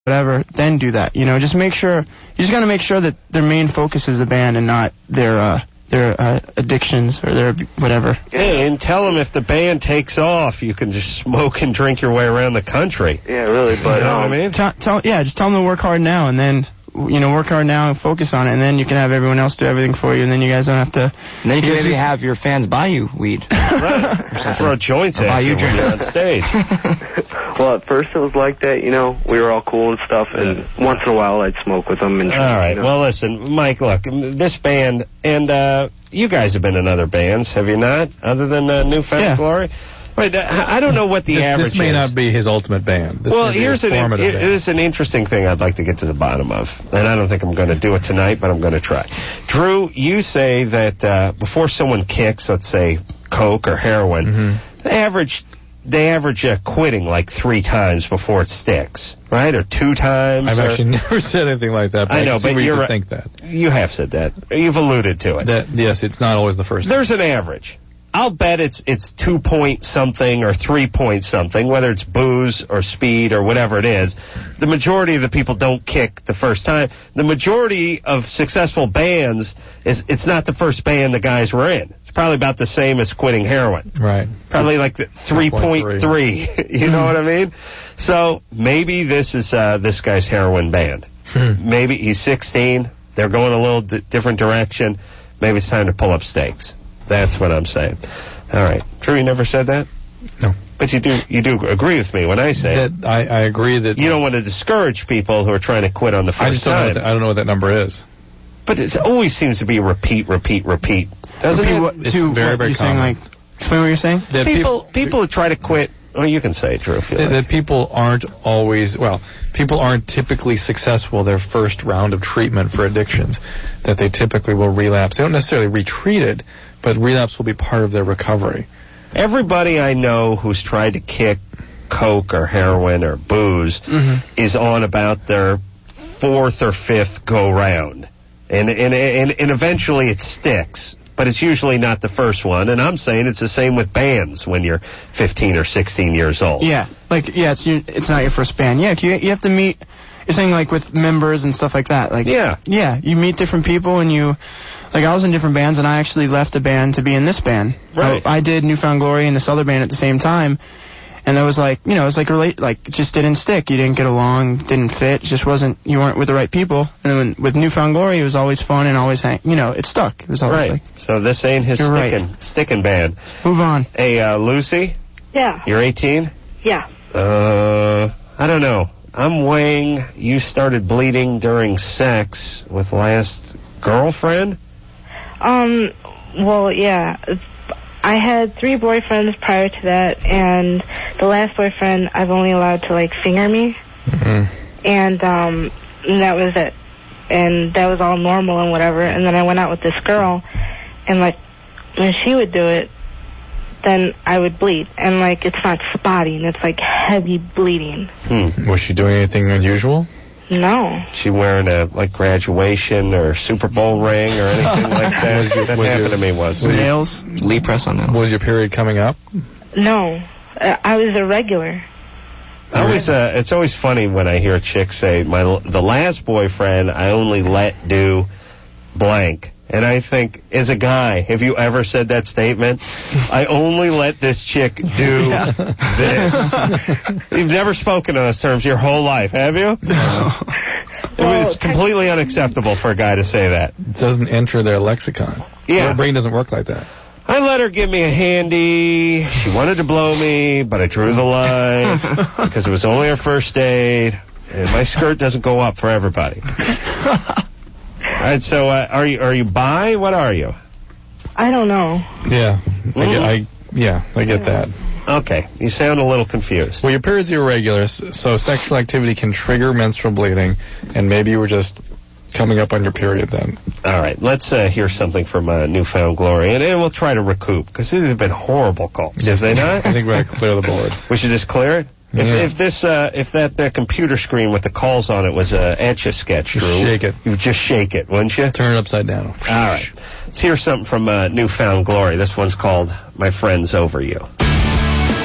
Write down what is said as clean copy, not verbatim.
whatever, then do that. You know, just make sure, you just got to make sure that their main focus is the band and not their addictions or their whatever. Hey, and tell them if the band takes off, you can just smoke and drink your way around the country. Yeah, really, but you know what I mean? Just tell them to work hard now, and then, you know, work hard now and focus on it, and then you can have everyone else do everything for you, and then you guys don't have to. And then you can maybe have your fans buy you weed. Right. Throw joints at you when you're on stage. Well, at first it was like that, you know. We were all cool and stuff, and once in a while I'd smoke with them. And all right. You know. Well, listen, Mike, look, this band, and you guys have been in other bands, have you not, other than Newfound Glory? Wait, I don't know what the average is. This may not be his ultimate band. Here's an interesting thing I'd like to get to the bottom of, and I don't think I'm going to do it tonight, but I'm going to try. Drew, you say that before someone kicks, let's say, coke or heroin, they average quitting like 3 times before it sticks, right? Or 2 times. I've actually never said anything like that, but I know, but you think that. You have said that. You've alluded to it. Yes, it's not always the first time. There's an average. I'll bet it's 2 point something or 3 point something, whether it's booze or speed or whatever it is. The majority of the people don't kick the first time. The majority of successful bands it's not the first band the guys were in. It's probably about the same as quitting heroin. Right. Probably like 3.3. You know what I mean? So maybe this is this guy's heroin band. Maybe he's 16. They're going a little different direction. Maybe it's time to pull up stakes. That's what I'm saying. All right. Drew, you never said that? No. But you do agree with me when I say that. I agree that you don't want to discourage people who are trying to quit on the first time. I don't know what that number is. But it always seems to be repeat. Doesn't it? It's very, very common. Explain what you're saying? That people who try to quit. Oh, you can say it, Drew, if you like. That people aren't typically successful their first round of treatment for addictions, that they typically will relapse. They don't necessarily retreat it, but relapse will be part of their recovery. Everybody I know who's tried to kick coke or heroin or booze is on about their 4th or 5th go-round. And eventually it sticks. But it's usually not the first one, and I'm saying it's the same with bands when you're 15 or 16 years old. Yeah, it's not your first band. Yeah, you have to meet. You're saying like with members and stuff like that. Like yeah, you meet different people, and I was in different bands, and I actually left the band to be in this band. Right. I did Newfound Glory and this other band at the same time, and that was it just didn't stick. You didn't get along, didn't fit. It just wasn't. You weren't with the right people. And then with Newfound Glory, it was always fun and always it stuck. It was always right. So this ain't his sticking band. Move on. Hey, Lucy. Yeah. You're 18. Yeah. I don't know. I'm weighing you started bleeding during sex with last girlfriend. Well, yeah. I had 3 boyfriends prior to that, and the last boyfriend I've only allowed to finger me, and that was it, and that was all normal and whatever. And then I went out with this girl, and when she would do it, then I would bleed, and it's not spotting, it's heavy bleeding. Was she doing anything unusual? No. She wearing a graduation or Super Bowl ring or anything like that? That happened to me once. Nails? Lee press on nails. Was your period coming up? No. I was irregular. It's always funny when I hear a chick say, the last boyfriend I only let do blank. And I think, as a guy, have you ever said that statement? I only let this chick do this. You've never spoken in those terms your whole life, have you? No. It's completely unacceptable for a guy to say that. It doesn't enter their lexicon. Yeah. Their brain doesn't work like that. I let her give me a handy. She wanted to blow me, but I drew the line because it was only her first date, and my skirt doesn't go up for everybody. All right, so are you bi? What are you? I don't know. Yeah, I get that. Okay, you sound a little confused. Well, your period's irregular, so sexual activity can trigger menstrual bleeding, and maybe you were just coming up on your period then. All right, let's hear something from Newfound Glory, and we'll try to recoup, because these have been horrible calls. Yes, have they not? I think we ought to clear the board. We should just clear it? If that computer screen with the calls on it was a Etch-a-Sketch, Drew, shake it. You would just shake it, wouldn't you? Turn it upside down. All right. Let's hear something from Newfound Glory. This one's called My Friend's Over You.